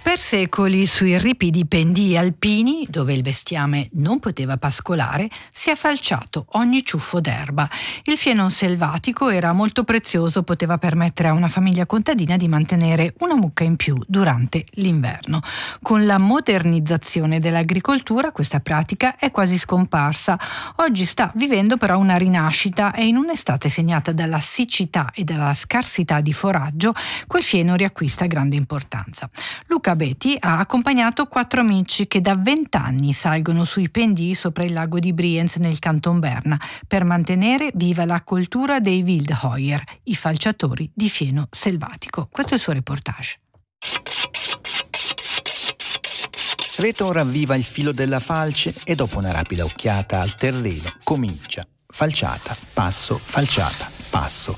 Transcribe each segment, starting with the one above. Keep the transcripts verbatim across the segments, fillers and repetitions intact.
Per secoli sui ripidi pendii alpini, dove il bestiame non poteva pascolare, si è falciato ogni ciuffo d'erba. Il fieno selvatico era molto prezioso, poteva permettere a una famiglia contadina di mantenere una mucca in più durante l'inverno. Con la modernizzazione dell'agricoltura questa pratica è quasi scomparsa. Oggi sta vivendo però una rinascita e in un'estate segnata dalla siccità e dalla scarsità di foraggio, quel fieno riacquista grande importanza. Luca Betti ha accompagnato quattro amici che da vent'anni salgono sui pendii sopra il lago di Brienz nel Canton Berna per mantenere viva la cultura dei Wildheuer, i falciatori di fieno selvatico. Questo è il suo reportage. Reto ravviva il filo della falce e dopo una rapida occhiata al terreno comincia. Falciata, passo, falciata, passo.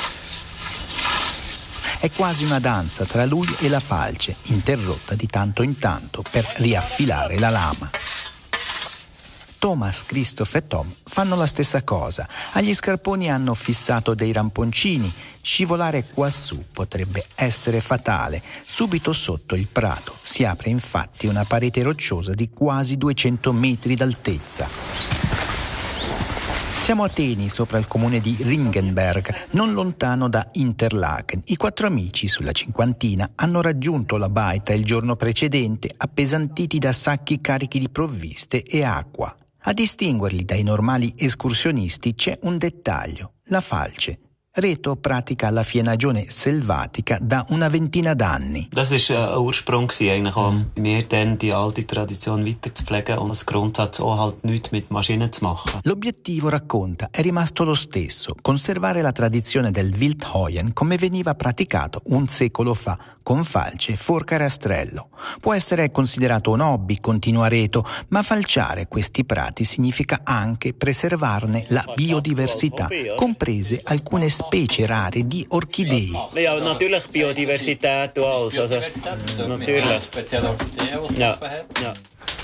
È quasi una danza tra lui e la falce, interrotta di tanto in tanto per riaffilare la lama. Thomas, Christoph e Tom fanno la stessa cosa. Agli scarponi hanno fissato dei ramponcini. Scivolare quassù potrebbe essere fatale. Subito sotto il prato si apre infatti una parete rocciosa di quasi duecento metri d'altezza. Siamo a Teni, sopra il comune di Ringenberg, non lontano da Interlaken. I quattro amici sulla cinquantina hanno raggiunto la baita il giorno precedente, appesantiti da sacchi carichi di provviste e acqua. A distinguerli dai normali escursionisti c'è un dettaglio: la falce. Reto pratica la fienagione selvatica da una ventina d'anni. Das ist ein Ursprung eigentlich, um mir dann die alte Tradition weiterzupflegen und als Grundsatz auch halt nichts mit Maschinen zu machen. L'obiettivo, racconta, è rimasto lo stesso: conservare la tradizione del Wildheuen come veniva praticato un secolo fa, con falce, forca e rastrello. Può essere considerato un hobby, continua Reto, ma falciare questi prati significa anche preservarne la biodiversità, comprese alcune specie rare di orchidee. Ja, natürlich Biodiversität und alles. Also, natürlich. Ja, ja.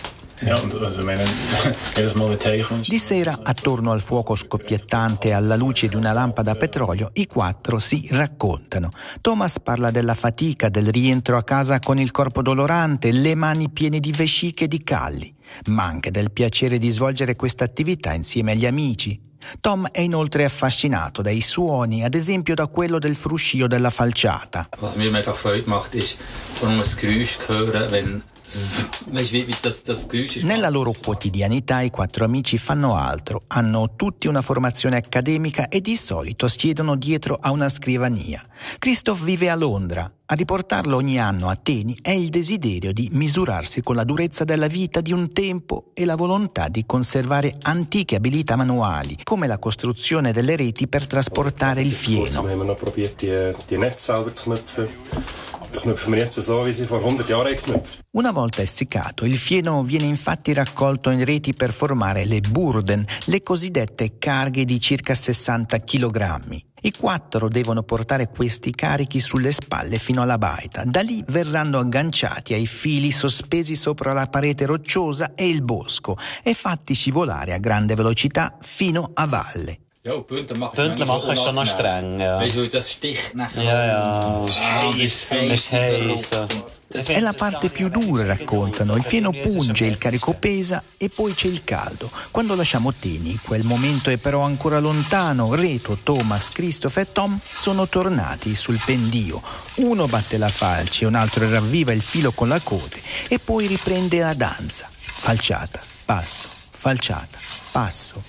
Di sera, attorno al fuoco scoppiettante e alla luce di una lampada a petrolio, i quattro si raccontano. Thomas parla della fatica del rientro a casa con il corpo dolorante, le mani piene di vesciche e di calli, ma anche del piacere di svolgere questa attività insieme agli amici. Tom è inoltre affascinato dai suoni, ad esempio da quello del fruscio della falciata. Was mir mega Freude macht, ist, um das Geräusch zu hören, wenn Nella loro quotidianità i quattro amici fanno altro, hanno tutti una formazione accademica e di solito siedono dietro a una scrivania. Christoph vive a Londra. A riportarlo ogni anno a Teni è il desiderio di misurarsi con la durezza della vita di un tempo e la volontà di conservare antiche abilità manuali, come la costruzione delle reti per trasportare il fieno. Una volta essiccato, il fieno viene infatti raccolto in reti per formare le burden, le cosiddette carghe di circa sessanta chilogrammi. I quattro devono portare questi carichi sulle spalle fino alla baita. Da lì verranno agganciati ai fili sospesi sopra la parete rocciosa e il bosco e fatti scivolare a grande velocità fino a valle. Bündeln machen ist schon noch streng, ja. Weißt du, das sticht nachher. Ja, ja. Ist heiß. È la parte più dura, raccontano. Il fieno punge, il carico pesa e poi c'è il caldo. Quando lasciamo Teni, quel momento è però ancora lontano. Reto, Thomas, Christoph e Tom sono tornati sul pendio. Uno batte la falce, un altro ravviva il filo con la cote e poi riprende la danza. Falciata, passo, falciata, passo.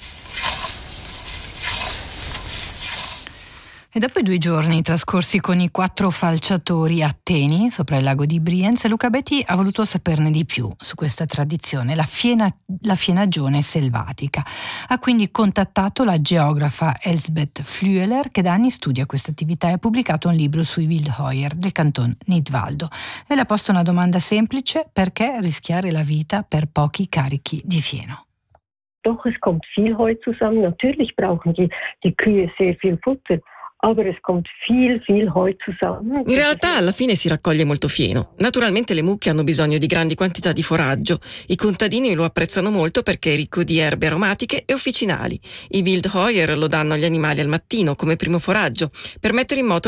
E dopo i due giorni trascorsi con i quattro falciatori a Teni, sopra il lago di Brienz, Luca Betti ha voluto saperne di più su questa tradizione, la, fiena, la fienagione selvatica. Ha quindi contattato la geografa Elsbeth Flüeler, che da anni studia questa attività e ha pubblicato un libro sui Wildheuer del Canton Nidwaldo. E le ha posto una domanda semplice: perché rischiare la vita per pochi carichi di fieno? Doch, es kommt viel Heu zusammen. Natürlich brauchen die, die Kühe sehr viel Futter. Aber es kommt viel, viel Heu zusammen. In realtà alla fine si raccoglie molto fieno. Naturalmente le mucche hanno bisogno di grandi quantità di foraggio. I contadini lo apprezzano molto perché è ricco di erbe aromatiche e officinali. I Wildheuer lo danno agli animali al mattino come primo foraggio per mettere in moto